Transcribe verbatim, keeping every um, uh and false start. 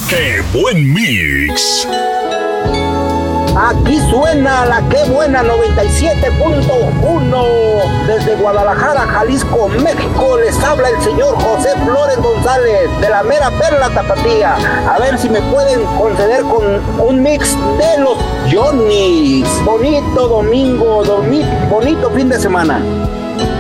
¡Qué buen mix! Aquí suena la Qué Buena noventa y siete punto uno. Desde Guadalajara, Jalisco, México, les habla el señor José Flores González de la mera perla tapatía. A ver si me pueden conceder con un mix de los Johnny's. Bonito domingo, domi- bonito fin de semana.